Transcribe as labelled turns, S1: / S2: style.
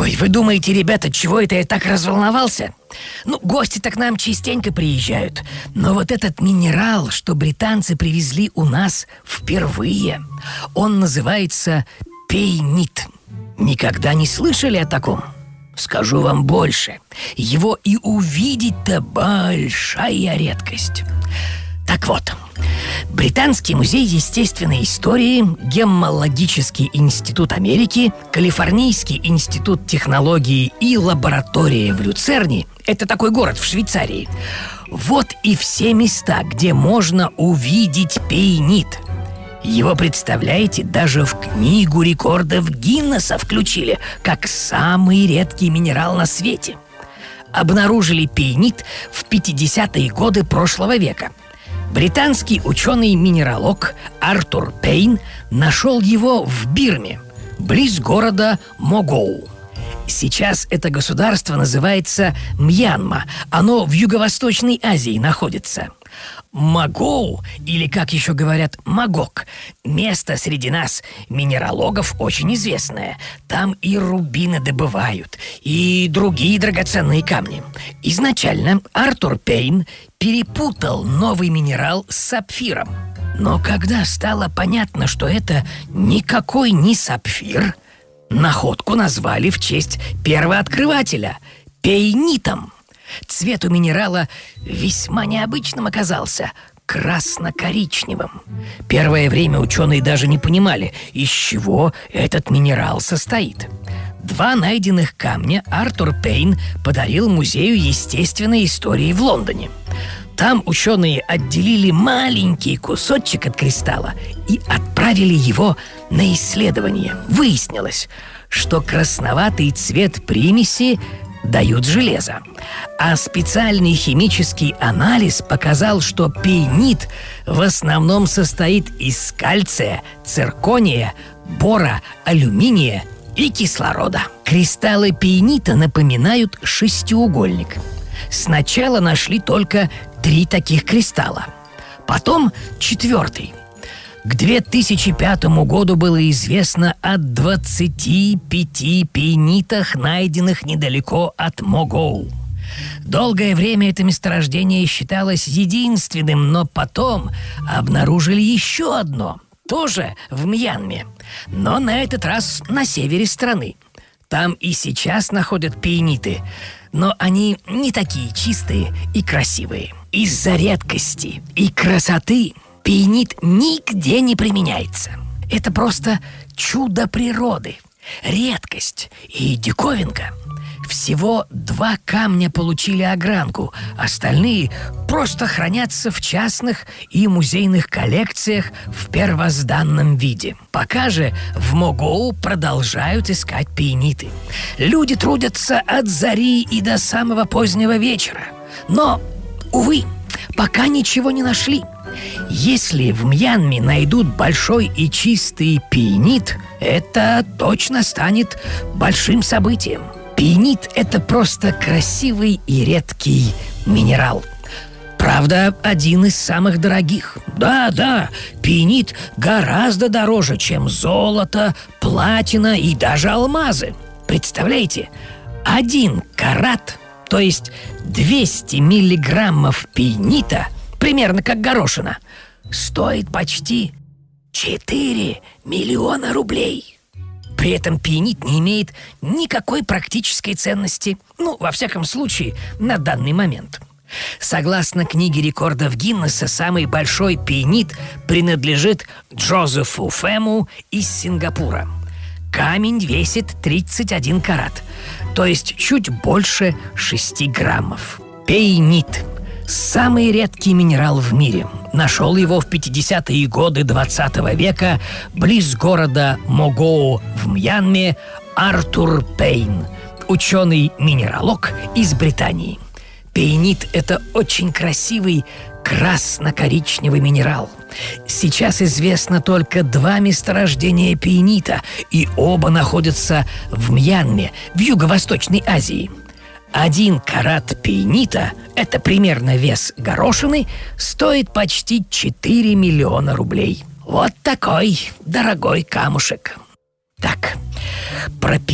S1: Ой, вы думаете, ребята, чего это я так разволновался? Ну, гости-то к нам частенько приезжают. Но вот этот минерал, что британцы привезли у нас впервые, он называется пейнит. Никогда не слышали о таком? Скажу вам больше. Его и увидеть-то большая редкость. Так вот, Британский музей естественной истории, Геммологический институт Америки, Калифорнийский институт технологии и лаборатория в Люцерне – это такой город в Швейцарии. Вот и все места, где можно увидеть пейнит. Его, представляете, даже в книгу рекордов Гиннесса включили как самый редкий минерал на свете. Обнаружили пейнит в 50-е годы прошлого века. Британский ученый-минералог Артур Пейн нашел его в Бирме, близ города Могоу. Сейчас это государство называется Мьянма. Оно в Юго-Восточной Азии находится. Могоу, или, как еще говорят, Магок, место среди нас, минералогов, очень известное. Там и рубины добывают, и другие драгоценные камни. Изначально Артур Пейн перепутал новый минерал с сапфиром. Но когда стало понятно, что это никакой не сапфир, находку назвали в честь первооткрывателя – пейнитом. Цвет у минерала весьма необычным оказался – красно-коричневым. Первое время ученые даже не понимали, из чего этот минерал состоит. 2 найденных камня Артур Пейн подарил Музею естественной истории в Лондоне. Там ученые отделили маленький кусочек от кристалла и отправили его на исследование. Выяснилось, что красноватый цвет примеси дают железо. А специальный химический анализ показал, что пейнит в основном состоит из кальция, циркония, бора, алюминия и кислорода. Кристаллы пейнита напоминают шестиугольник. Сначала нашли только 3 таких кристалла, потом 4-й. К 2005 году было известно о 25 пейнитах, найденных недалеко от Могоу. Долгое время это месторождение считалось единственным, но потом обнаружили еще одно, тоже в Мьянме, но на этот раз на севере страны. Там и сейчас находят пейниты, но они не такие чистые и красивые. Из-за редкости и красоты пейнит нигде не применяется. Это просто чудо природы, редкость и диковинка. Всего 2 камня получили огранку, остальные просто хранятся в частных и музейных коллекциях в первозданном виде. Пока же в Могоу продолжают искать пейниты. Люди трудятся от зари и до самого позднего вечера. Но, увы, пока ничего не нашли. Если в Мьянме найдут большой и чистый пейнит, это точно станет большим событием. Пейнит – это просто красивый и редкий минерал. Правда, один из самых дорогих. Да, пейнит гораздо дороже, чем золото, платина и даже алмазы. Представляете, 1 карат, то есть 200 миллиграммов пейнита, примерно как горошина, стоит почти 4 миллиона рублей. При этом пейнит не имеет никакой практической ценности, во всяком случае, на данный момент. Согласно книге рекордов Гиннесса, самый большой пейнит принадлежит Джозефу Фэму из Сингапура. Камень весит 31 карат, то есть чуть больше 6 граммов. Пейнит – самый редкий минерал в мире. Нашел его в 50-е годы 20 века близ города Могоу в Мьянме Артур Пейн, ученый-минералог из Британии. Пейнит – это очень красивый красно-коричневый минерал. Сейчас известно только 2 месторождения пейнита, и оба находятся в Мьянме, в Юго-Восточной Азии. 1 карат пейнита – это примерно вес горошины, стоит почти 4 миллиона рублей. Вот такой дорогой камушек. Так, про